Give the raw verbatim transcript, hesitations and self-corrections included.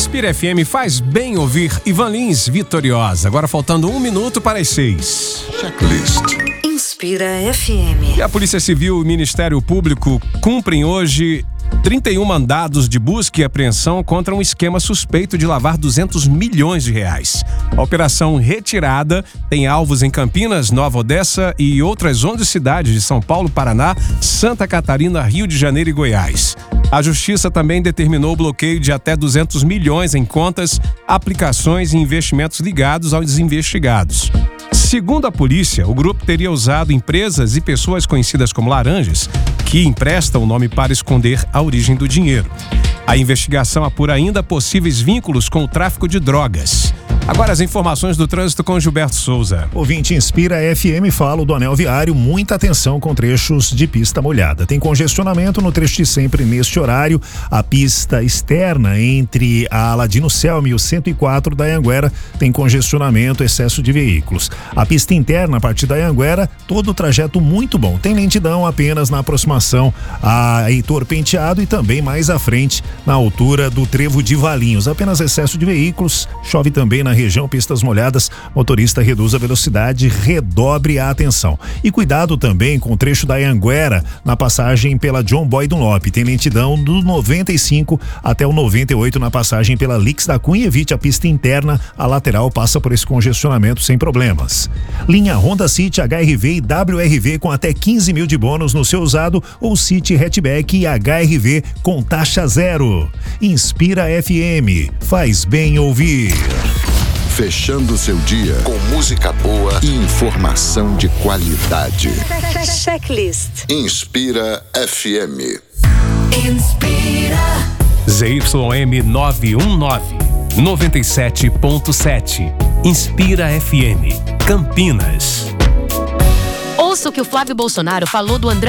Inspira F M faz bem ouvir Ivan Lins, Vitoriosa. Agora faltando um minuto para as seis. Checklist. Inspira F M. E a Polícia Civil e o Ministério Público cumprem hoje trinta e um mandados de busca e apreensão contra um esquema suspeito de lavar duzentos milhões de reais. A operação Retirada tem alvos em Campinas, Nova Odessa e outras onze cidades de São Paulo, Paraná, Santa Catarina, Rio de Janeiro e Goiás. A Justiça também determinou o bloqueio de até duzentos milhões em contas, aplicações e investimentos ligados aos investigados. Segundo a polícia, o grupo teria usado empresas e pessoas conhecidas como laranjas, que emprestam o nome para esconder a origem do dinheiro. A investigação apura ainda possíveis vínculos com o tráfico de drogas. Agora as informações do trânsito com Gilberto Souza. Ouvinte Inspira F M fala do anel viário, muita atenção com trechos de pista molhada. Tem congestionamento no trecho de sempre neste horário. A pista externa entre a Aladino Selma e o cento e quatro da Anhanguera tem congestionamento, excesso de veículos. A pista interna a partir da Anhanguera, todo o trajeto muito bom. Tem lentidão apenas na aproximação a Heitor Penteado e também mais à frente na altura do Trevo de Valinhos. Apenas excesso de veículos, chove também na região, pistas molhadas, motorista reduz a velocidade, redobre a atenção. E cuidado também com o trecho da Anhanguera na passagem pela John Boy Dunlop. Tem lentidão do noventa e cinco até o noventa e oito na passagem pela Lix da Cunha. Evite a pista interna, a lateral passa por esse congestionamento sem problemas. Linha Honda City, H R V e W R V com até quinze mil de bônus no seu usado ou City Hatchback e H R V com taxa zero. Inspira F M, faz bem ouvir. Fechando seu dia com música boa e informação de qualidade. Checklist. Inspira F M. Inspira. Z Y M nove um nove, noventa e sete ponto sete. Inspira F M. Campinas. Ouça o que o Flávio Bolsonaro falou do André